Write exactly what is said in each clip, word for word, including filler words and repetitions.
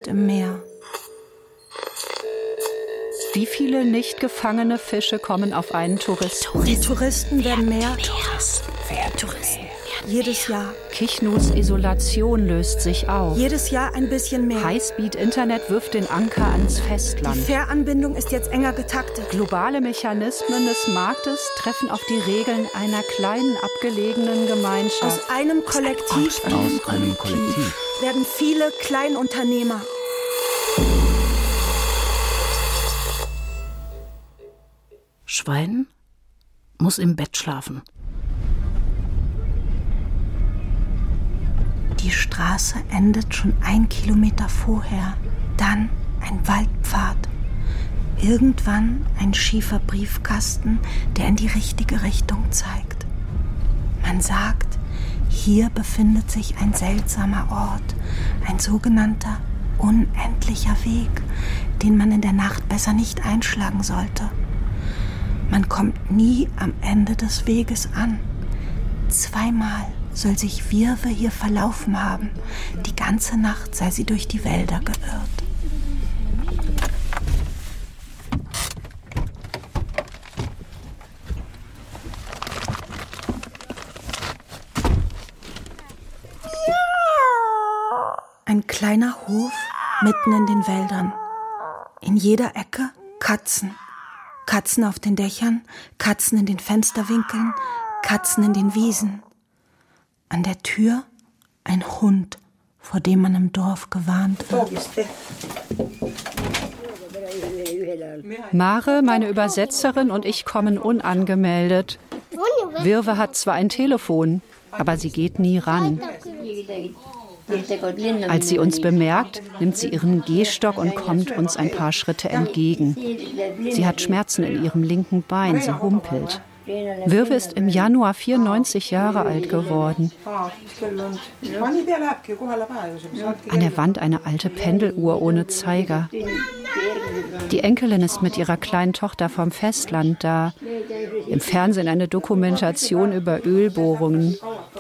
treibt im Meer. Wie viele nicht gefangene Fische kommen auf einen Touristen? Die Touristen werden mehr. Touristen werden Touristen. Jedes Jahr. Kichnuds Isolation löst sich auf. Jedes Jahr ein bisschen mehr. Highspeed-Internet wirft den Anker ans Festland. Die Fähranbindung ist jetzt enger getaktet. Globale Mechanismen des Marktes treffen auf die Regeln einer kleinen, abgelegenen Gemeinschaft. Aus einem Kollektiv, Aus einem Kollektiv werden viele Kleinunternehmer. Schwein muss im Bett schlafen. Die Straße endet schon ein Kilometer vorher. Dann ein Waldpfad. Irgendwann ein schiefer Briefkasten, der in die richtige Richtung zeigt. Man sagt, hier befindet sich ein seltsamer Ort, ein sogenannter unendlicher Weg, den man in der Nacht besser nicht einschlagen sollte. Man kommt nie am Ende des Weges an. Zweimal soll sich Wirwe hier verlaufen haben. Die ganze Nacht sei sie durch die Wälder geirrt. Ein kleiner Hof mitten in den Wäldern. In jeder Ecke Katzen. Katzen auf den Dächern, Katzen in den Fensterwinkeln, Katzen in den Wiesen. An der Tür ein Hund, vor dem man im Dorf gewarnt wird. Mare, meine Übersetzerin, und ich kommen unangemeldet. Wirwe hat zwar ein Telefon, aber sie geht nie ran. Als sie uns bemerkt, nimmt sie ihren Gehstock und kommt uns ein paar Schritte entgegen. Sie hat Schmerzen in ihrem linken Bein, sie humpelt. Wirwe ist im Januar vierundneunzig Jahre alt geworden. An der Wand eine alte Pendeluhr ohne Zeiger. Die Enkelin ist mit ihrer kleinen Tochter vom Festland da. Im Fernsehen eine Dokumentation über Ölbohrungen.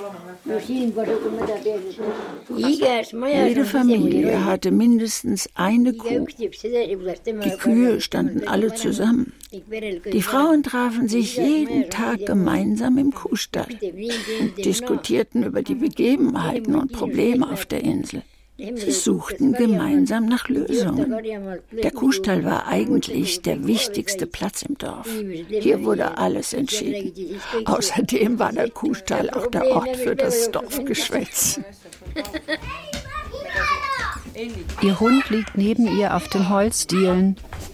Jede Familie hatte mindestens eine Kuh. Die Kühe standen alle zusammen. Die Frauen trafen sich jeden Tag gemeinsam im Kuhstall, diskutierten über die Begebenheiten und Probleme auf der Insel. Sie suchten gemeinsam nach Lösungen. Der Kuhstall war eigentlich der wichtigste Platz im Dorf. Hier wurde alles entschieden. Außerdem war der Kuhstall auch der Ort für das Dorfgeschwätz. Ihr Hund liegt neben ihr auf den Holzdielen.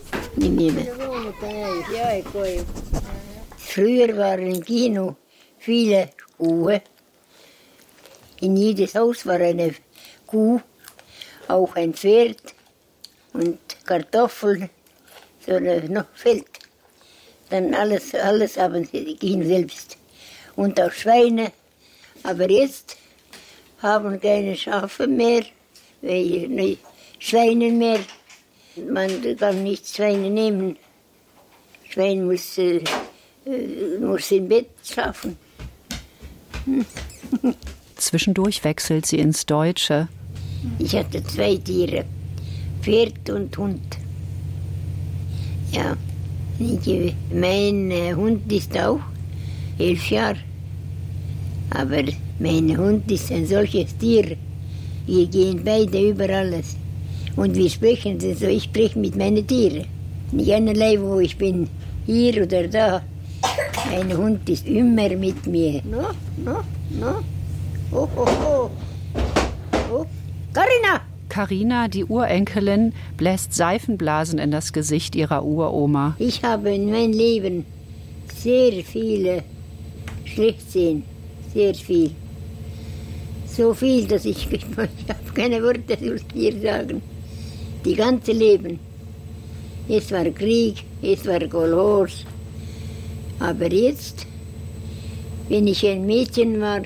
Früher waren im Kino viele Kühe. In jedes Haus war eine Kuh, auch ein Pferd und Kartoffeln, so noch Feld. Dann alles, alles haben sie gehen selbst. Und auch Schweine. Aber jetzt haben keine Schafe mehr, keine Schweine mehr. Man kann nicht Schweine nehmen. Schwein muss, äh, muss im Bett schlafen. Hm. Zwischendurch wechselt sie ins Deutsche. Ich hatte zwei Tiere, Pferd und Hund. Ja, ich, mein Hund ist auch elf Jahre. Aber mein Hund ist ein solches Tier. Wir gehen beide über alles. Und wir sprechen so, ich spreche mit meinen Tieren. Nicht einerlei, wo ich bin, hier oder da. Mein Hund ist immer mit mir. No, no, no. Oh, oh, oh. Oh. Carina! Carina, die Urenkelin, bläst Seifenblasen in das Gesicht ihrer Uroma. Ich habe in meinem Leben sehr viele Schlechtsinn. Sehr viel. So viel, dass ich, ich habe keine Worte zu dir sagen. Die ganze Leben. Es war Krieg, es war Kolchos. Aber jetzt, wenn ich ein Mädchen war,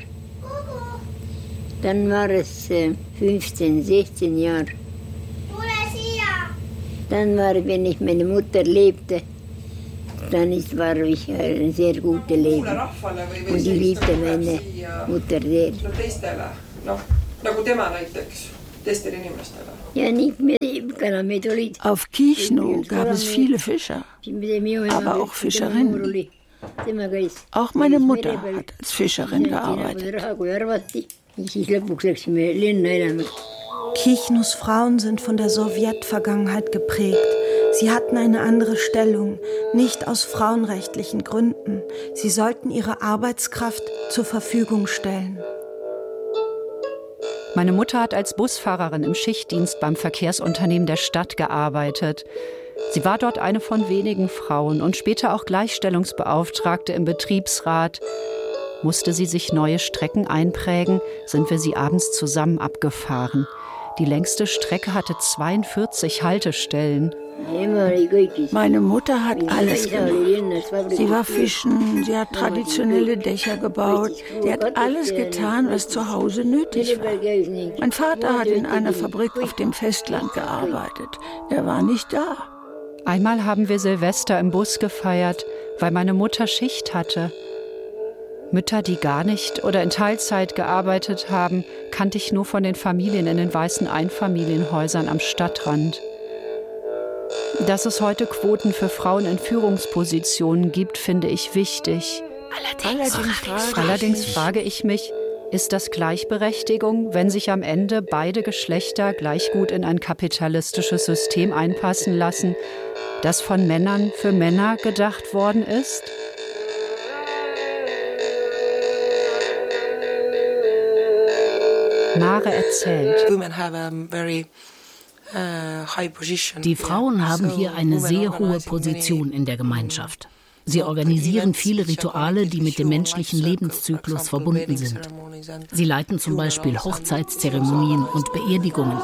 dann war es äh, fünfzehn, sechzehn Jahre. Dann war, wenn ich meine Mutter lebte, dann ist, war ich ein sehr gutes Leben. Und ich liebte meine Mutter sehr. Teistele, noh, nagu tema näiteks, teistele inimestele. Ja, nicht mehr Auf Kichno gab es viele Fischer, aber auch Fischerinnen. Auch meine Mutter hat als Fischerin gearbeitet. Kichnos Frauen sind von der Sowjetvergangenheit geprägt. Sie hatten eine andere Stellung, nicht aus frauenrechtlichen Gründen. Sie sollten ihre Arbeitskraft zur Verfügung stellen. Meine Mutter hat als Busfahrerin im Schichtdienst beim Verkehrsunternehmen der Stadt gearbeitet. Sie war dort eine von wenigen Frauen und später auch Gleichstellungsbeauftragte im Betriebsrat. Musste sie sich neue Strecken einprägen, sind wir sie abends zusammen abgefahren. Die längste Strecke hatte zweiundvierzig Haltestellen. Meine Mutter hat alles gemacht. Sie war fischen, sie hat traditionelle Dächer gebaut. Sie hat alles getan, was zu Hause nötig war. Mein Vater hat in einer Fabrik auf dem Festland gearbeitet. Er war nicht da. Einmal haben wir Silvester im Bus gefeiert, weil meine Mutter Schicht hatte. Mütter, die gar nicht oder in Teilzeit gearbeitet haben, kannte ich nur von den Familien in den weißen Einfamilienhäusern am Stadtrand. Dass es heute Quoten für Frauen in Führungspositionen gibt, finde ich wichtig. Allerdings, Allerdings, Allerdings frage ich mich, ist das Gleichberechtigung, wenn sich am Ende beide Geschlechter gleich gut in ein kapitalistisches System einpassen lassen, das von Männern für Männer gedacht worden ist? Mare erzählt. Die Frauen haben hier eine sehr hohe Position in der Gemeinschaft. Sie organisieren viele Rituale, die mit dem menschlichen Lebenszyklus verbunden sind. Sie leiten zum Beispiel Hochzeitszeremonien und Beerdigungen.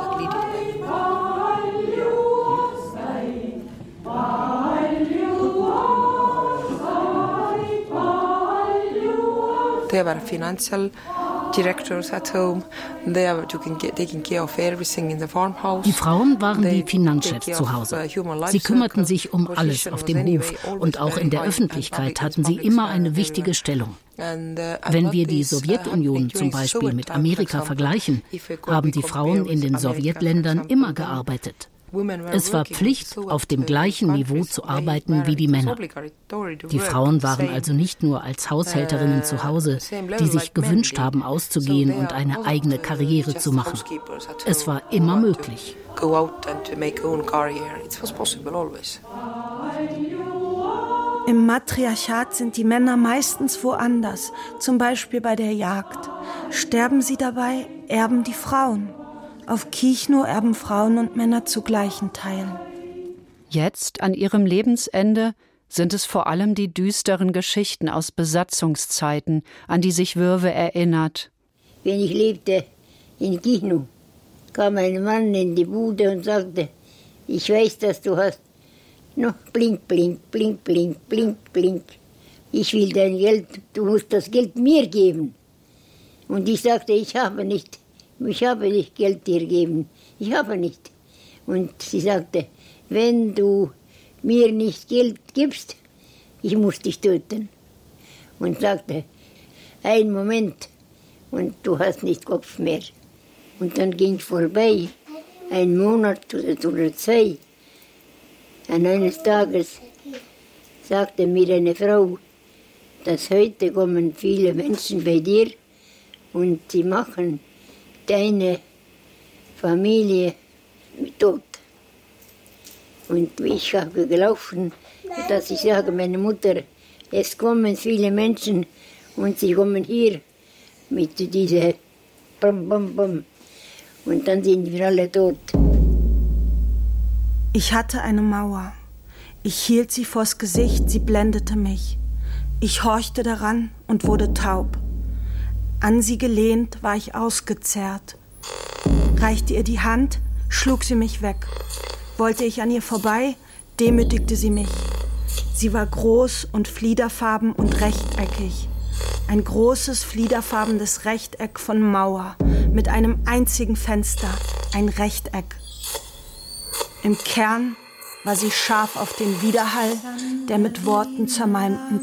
They were financial directors at home. They were taking care of everything in the farmhouse. Die Frauen waren die Finanzchefs zu Hause. Sie kümmerten sich um alles auf dem Hof und auch in der Öffentlichkeit hatten sie immer eine wichtige Stellung. Wenn wir die Sowjetunion zum Beispiel mit Amerika vergleichen, haben die Frauen in den Sowjetländern immer gearbeitet. Es war Pflicht, auf dem gleichen Niveau zu arbeiten wie die Männer. Die Frauen waren also nicht nur als Haushälterinnen zu Hause, die sich gewünscht haben, auszugehen und eine eigene Karriere zu machen. Es war immer möglich. Im Matriarchat sind die Männer meistens woanders, zum Beispiel bei der Jagd. Sterben sie dabei, erben die Frauen. Auf Kichno erben Frauen und Männer zu gleichen Teilen. Jetzt, an ihrem Lebensende, sind es vor allem die düsteren Geschichten aus Besatzungszeiten, an die sich Würwe erinnert. Wenn ich lebte in Kichno, kam ein Mann in die Bude und sagte, ich weiß, dass du hast noch blink, blink, blink, blink, blink, blink. Ich will dein Geld, du musst das Geld mir geben. Und ich sagte, ich habe nicht. Ich habe nicht Geld dir geben. Ich habe nicht. Und sie sagte, wenn du mir nicht Geld gibst, ich muss dich töten. Und sagte, einen Moment, und du hast nicht Kopf mehr. Und dann ging vorbei, ein Monat oder, oder zwei. Und eines Tages sagte mir eine Frau, dass heute kommen viele Menschen bei dir und sie machen deine Familie tot. Und ich habe gelaufen, dass ich sage, meine Mutter, es kommen viele Menschen und sie kommen hier mit dieser Bum, Bum, Bum. Und dann sind wir alle tot. Ich hatte eine Mauer. Ich hielt sie vors Gesicht, sie blendete mich. Ich horchte daran und wurde taub. An sie gelehnt war ich ausgezerrt. Reichte ihr die Hand, schlug sie mich weg. Wollte ich an ihr vorbei, demütigte sie mich. Sie war groß und fliederfarben und rechteckig. Ein großes, fliederfarbenes Rechteck von Mauer mit einem einzigen Fenster, ein Rechteck. Im Kern war sie scharf auf den Widerhall der mit Worten zermalmten